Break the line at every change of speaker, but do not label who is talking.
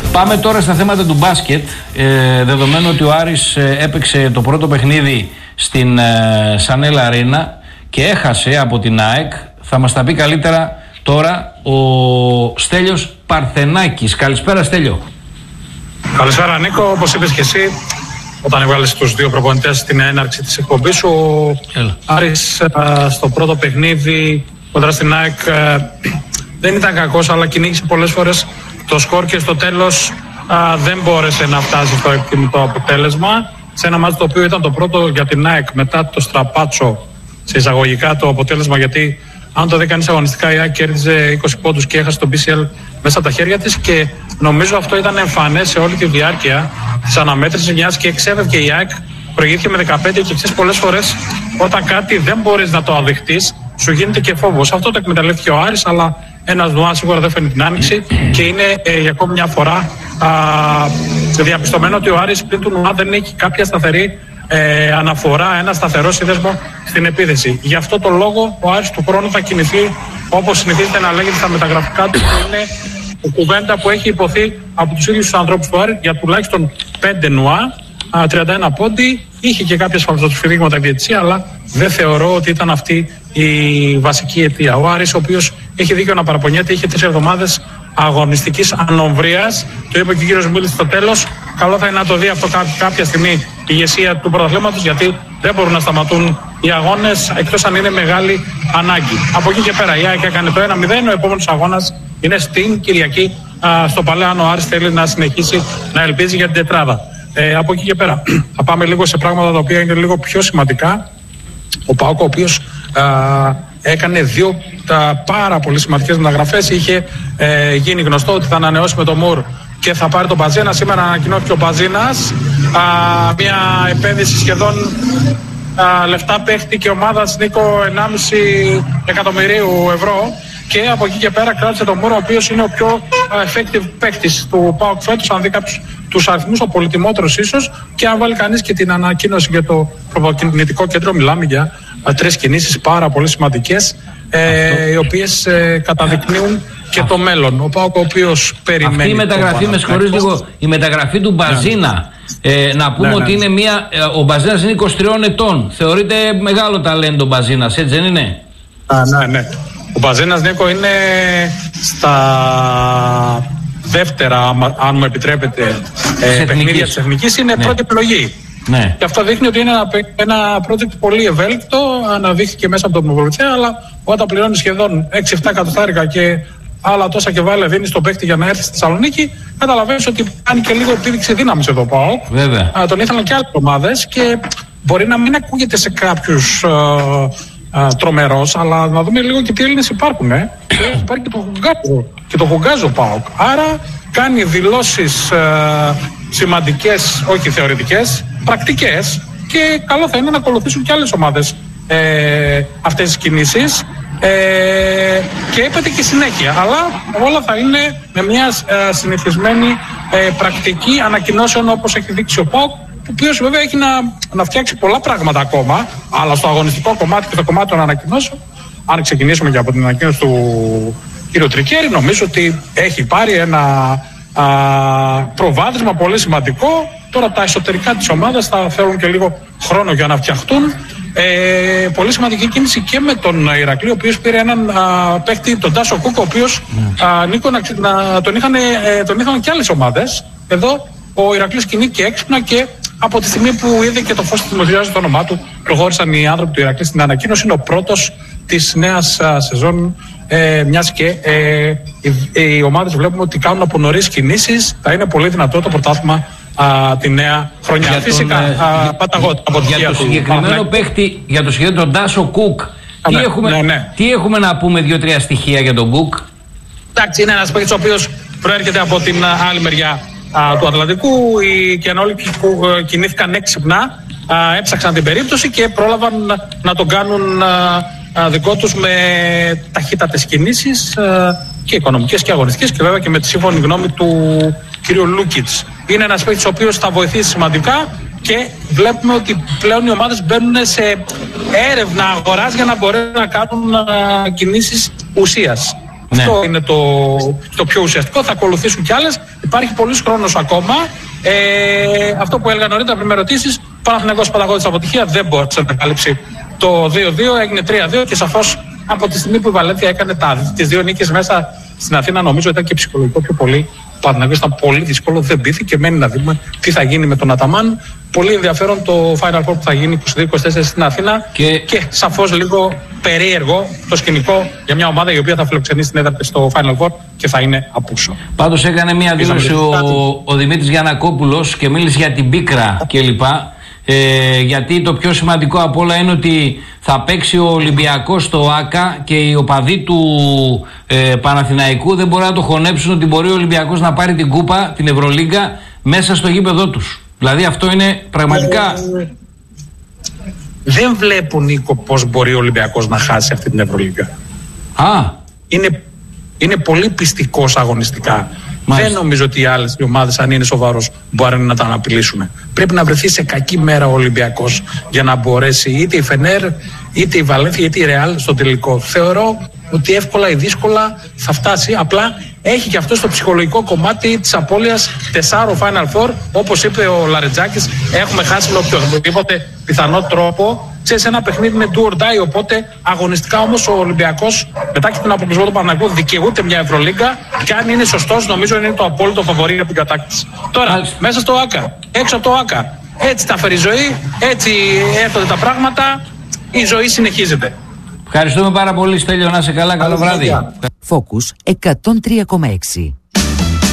Πάμε τώρα στα θέματα του μπάσκετ. Δεδομένου ότι ο Άρης έπαιξε το πρώτο παιχνίδι στην Σανέλ Αρίνα και έχασε από την ΑΕΚ, θα μας τα πει καλύτερα τώρα ο Στέλιος Παρθενάκης. Καλησπέρα, Στέλιο.
Καλησπέρα, Νίκο. Όπως είπες και εσύ, όταν έβγαλες τους δύο προπονητές στην έναρξη της εκπομπής σου, ο Άρης στο πρώτο παιχνίδι κοντά στην ΑΕΚ δεν ήταν κακός, αλλά κυνήγησε πολλές φορές το σκορ και στο τέλος δεν μπόρεσε να φτάσει στο επιθυμητό αποτέλεσμα. Σε ένα μάτι το οποίο ήταν το πρώτο για την ΑΕΚ μετά το στραπάτσο σε εισαγωγικά το αποτέλεσμα, γιατί αν το δει κανείς αγωνιστικά, η ΑΕΚ κέρδιζε 20 πόντους και έχασε το BCL μέσα από τα χέρια της, και νομίζω αυτό ήταν εμφανές σε όλη τη διάρκεια της αναμέτρησης, μιας και εξέβευκε η ΑΕΚ, προηγήθηκε με 15, και ξέρεις, πολλές φορές όταν κάτι δεν μπορείς να το αδειχτείς, σου γίνεται και φόβος. Αυτό το εκμεταλλεύτηκε ο Άρης, αλλά ένας Νουά σίγουρα δεν φέρνει την άνοιξη, και είναι για ακόμη μια φορά διαπιστωμένο ότι ο Άρης πριν του Νουά δεν έχει κάποια σταθερή αναφορά, ένα σταθερό σύνδεσμο στην επίθεση. Γι' αυτό το λόγο ο Άρης του χρόνου θα κινηθεί όπως συνηθίζεται να λέγεται στα μεταγραφικά του, που είναι η κουβέντα που έχει υποθεί από τους ίδιους τους ανθρώπους του Άρη για τουλάχιστον 5 Νουά, 31 πόντι. Είχε και κάποια σφαλματοσφυρίγματα η διαιτησία, αλλά δεν θεωρώ ότι ήταν αυτή η βασική αιτία. Ο Άρης, ο οποίος έχει δίκιο να παραπονιέται, είχε 3 εβδομάδες αγωνιστικής ανομβρίας. Το είπε και ο κύριος Μίλης στο τέλος. Καλό θα είναι να το δει αυτό κάποια στιγμή η ηγεσία του πρωταθλήματος, γιατί δεν μπορούν να σταματούν οι αγώνες εκτός αν είναι μεγάλη ανάγκη. Από εκεί και πέρα η ΑΕΚ έκανε το 1-0. Ο επόμενος αγώνας είναι στην Κυριακή στο Παλαιάν. Ο Άρης θέλει να συνεχίσει να ελπίζει για την τετράδα. Από εκεί και πέρα θα πάμε λίγο σε πράγματα τα οποία είναι λίγο πιο σημαντικά. Ο ΠΑΟΚ, ο οποίος έκανε 2 πάρα πολύ σημαντικές μεταγραφές. Είχε γίνει γνωστό ότι θα ανανεώσει με τον Μουρ και θα πάρει τον Μπαζίνα. Σήμερα ανακοινώθηκε ο Μπαζίνας, μια επένδυση σχεδόν λεφτά παίχτη και ομάδας, Νίκο, 1,5 εκατομμυρίου ευρώ. Και από εκεί και πέρα κράτησε τον Μούρο, ο οποίος είναι ο πιο effective παίκτης του ΠΑΟΚ φέτος. Αν δει κάποιους τους αριθμούς, ο πολυτιμότερος ίσως. Και αν βάλει κανείς και την ανακοίνωση για το προπονητικό κέντρο, μιλάμε για 3 κινήσεις πάρα πολύ σημαντικές, οι οποίες καταδεικνύουν και το μέλλον. Ο ΠΑΟΚ, ο οποίος περιμένει.
Αυτή η μεταγραφή, με συγχωρείς λίγο, η μεταγραφή του Μπαζίνα. Να πούμε ότι είναι ο Μπαζίνας είναι 23 ετών. Θεωρείται μεγάλο ταλέντο ο Μπαζίνας, έτσι δεν είναι?
Ναι. Ο Μπαζίνας, Νίκο, είναι στα δεύτερα, αν μου επιτρέπετε, παιχνίδια της Εθνικής. Είναι πρώτη επιλογή. Ναι. Και αυτό δείχνει ότι είναι ένα project πολύ ευέλικτο. Αναδείχθηκε μέσα από τον προπονητή, αλλά όταν πληρώνει σχεδόν 6-7 εκατοστάρικα και άλλα τόσα και βάλε, δίνει στον παίκτη για να έρθει στη Θεσσαλονίκη, καταλαβαίνεις ότι κάνει και λίγο επίδειξη δύναμης εδώ ΠΑΟΚ. Τον ήθελαν και άλλες ομάδες και μπορεί να μην ακούγεται σε κάποιους τρομερός, αλλά να δούμε λίγο και τι Έλληνες υπάρχουν. Υπάρχει και το Χουγκάζο ΠΑΟΚ. Άρα κάνει δηλώσεις σημαντικές, όχι θεωρητικές, πρακτικές, και καλό θα είναι να ακολουθήσουν και άλλες ομάδες αυτές τις κινήσεις, και είπατε και συνέχεια, αλλά όλα θα είναι με μια συνηθισμένη πρακτική ανακοινώσεων, όπως έχει δείξει ο ΠΑΟΚ, ο οποίος βέβαια έχει να φτιάξει πολλά πράγματα ακόμα, αλλά στο αγωνιστικό κομμάτι και το κομμάτι των ανακοινώσεων, αν ξεκινήσουμε και από την ανακοίνωση του κ. Τρικέρη, νομίζω ότι έχει πάρει ένα προβάδισμα πολύ σημαντικό. Τώρα τα εσωτερικά της ομάδας θα θέλουν και λίγο χρόνο για να φτιαχτούν. Πολύ σημαντική κίνηση και με τον Ηρακλή, ο οποίος πήρε έναν παίκτη, τον Τάσο Κούκ, ο οποίος Νίκο, τον ήθελαν και άλλες ομάδες. Εδώ ο Ηρακλής κινεί και έξυπνα, και από τη στιγμή που είδε και το φως του δημοσιάζει το όνομά του, προχώρησαν οι άνθρωποι του Ηρακλή στην ανακοίνωση. Είναι ο πρώτος της νέας σεζόν, μιας και οι ομάδες βλέπουμε ότι κάνουν από νωρίς κινήσεις. Θα είναι πολύ δυνατό το πρωτάθλημα τη νέα χρονιά. Φυσικά
για το συγκεκριμένο παίχτη, για το συγκεκριμένο τον Τάσο Κουκ, τι έχουμε να πούμε, 2-3 στοιχεία για τον Κουκ?
Εντάξει, είναι ένας παίκτης ο οποίος προέρχεται από την άλλη μεριά του Ατλαντικού. Οι κενόλικοι που κινήθηκαν έξυπνα έψαξαν την περίπτωση και πρόλαβαν να τον κάνουν δικό τους με ταχύτατες κινήσεις, και οικονομικές και αγωνιστικές, και βέβαια και με τη σύμφωνη γνώμη του κ. Λούκιτς. Είναι ένας παίκτης ο οποίος θα βοηθήσει σημαντικά, και βλέπουμε ότι πλέον οι ομάδες μπαίνουν σε έρευνα αγοράς για να μπορέσουν να κάνουν κινήσεις ουσίας.
Ναι.
Αυτό είναι το πιο ουσιαστικό. Θα ακολουθήσουν κι άλλες. Υπάρχει πολλής χρόνος ακόμα. Αυτό που έλεγα νωρίτερα πριν με ρωτήσεις, Παναθηναϊκός Παναγιώτης αποτυχία δεν μπόρεσε να καλύψει το 2-2, έγινε 3-2 και σαφώς από τη στιγμή που η Βαλένθια έκανε τις δύο νίκες μέσα στην Αθήνα, νομίζω ήταν και ψυχολογικό πιο πολύ. Ο Παναθηναϊκός ήταν πολύ δύσκολο, δεν πείθηκε. Μένει να δούμε τι θα γίνει με τον Αταμάν. Πολύ ενδιαφέρον το Final Four που θα γίνει 22-24 στην Αθήνα και σαφώς λίγο περίεργο το σκηνικό για μια ομάδα η οποία θα φιλοξενήσει την έδρα στο Final Four και θα είναι απούσο.
Πάντως έκανε μια δήλωση ο Δημήτρης Γιαννακόπουλος και μίλησε για την πίκρα κλπ. Γιατί το πιο σημαντικό απ' όλα είναι ότι θα παίξει ο Ολυμπιακός στο ΆΚΑ και οι οπαδοί του Παναθηναϊκού δεν μπορεί να το χωνέψουν ότι μπορεί ο Ολυμπιακός να πάρει την κούπα, την Ευρωλίγκα, μέσα στο γήπεδό τους. Δηλαδή αυτό είναι πραγματικά...
Δεν βλέπω, Νίκο, πώς μπορεί ο Ολυμπιακός να χάσει αυτή την Ευρωλίγκα. Είναι πολύ πιστικός αγωνιστικά. Μάλιστα. Δεν νομίζω ότι οι άλλες ομάδες, αν είναι σοβαρός, μπορούν να τα αναπηλήσουν. Πρέπει να βρεθεί σε κακή μέρα ο Ολυμπιακός για να μπορέσει είτε η Φενέρ, είτε η Βαλένθια, είτε η Ρεάλ στο τελικό. Θεωρώ ότι εύκολα ή δύσκολα θα φτάσει. Απλά έχει και αυτό στο ψυχολογικό κομμάτι της απώλειας 4 Final Four. Όπως είπε ο Λαρετζάκης, έχουμε χάσει με οποιοδήποτε πιθανό τρόπο. Ξέρεις, ένα παιχνίδι είναι do or die, οπότε αγωνιστικά όμως ο Ολυμπιακός μετά και τον αποκλεισμό του Παναθηναϊκού δικαιούται μια Ευρωλίγκα και αν είναι σωστός νομίζω είναι το απόλυτο φαβορί για την κατάκτηση. Τώρα, μέσα στο ΆΚΑ, έξω από το ΆΚΑ, έτσι τα φέρει η ζωή, έτσι έρχονται τα πράγματα, η ζωή συνεχίζεται.
Ευχαριστούμε πάρα πολύ, Στέλιο, να είσαι καλά, καλό βράδυ.
Focus 103,6.